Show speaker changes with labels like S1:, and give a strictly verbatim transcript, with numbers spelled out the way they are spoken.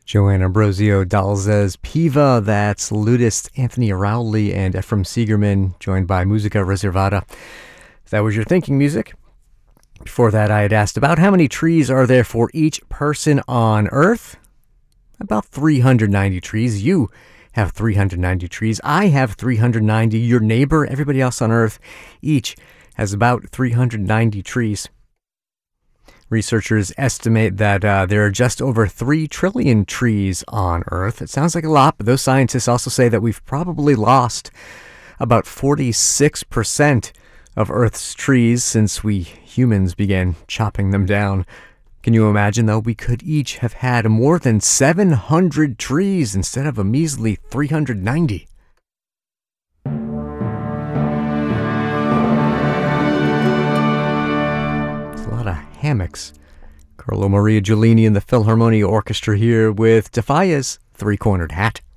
S1: Joanne Ambrosio Dalzes Piva, that's lutist Anthony Rowley and Ephraim Siegerman, joined by Musica Reservata. That was your thinking music. Before that, I had asked about how many trees are there for each person on Earth? About three hundred ninety trees. You have three hundred ninety trees. I have three hundred ninety. Your neighbor, everybody else on Earth, each has about three hundred ninety trees. Researchers estimate that uh, there are just over three trillion trees on Earth. It sounds like a lot, but those scientists also say that we've probably lost about forty-six percent of Earth's trees since we humans began chopping them down. Can you imagine, though? We could each have had more than seven hundred trees instead of a measly three hundred ninety. Hammocks. Carlo Maria Giulini and the Philharmonia Orchestra here with Defia's Three-Cornered Hat.